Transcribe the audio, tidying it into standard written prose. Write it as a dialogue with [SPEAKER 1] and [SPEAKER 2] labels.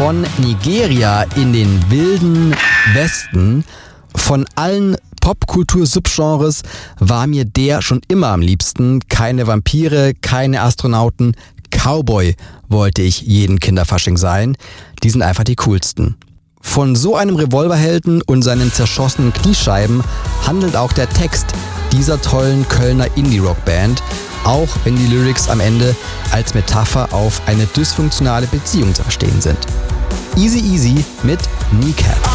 [SPEAKER 1] Von Nigeria in den wilden Westen. Von allen Popkultur-Subgenres war mir der schon immer am liebsten. Keine Vampire, keine Astronauten. Cowboy wollte ich jeden Kinderfasching sein. Die sind einfach die coolsten. Von so einem Revolverhelden und seinen zerschossenen Kniescheiben handelt auch der Text dieser tollen Kölner Indie-Rock-Band, auch wenn die Lyrics am Ende als Metapher auf eine dysfunktionale Beziehung zu verstehen sind. Easy Easy mit Kneecap.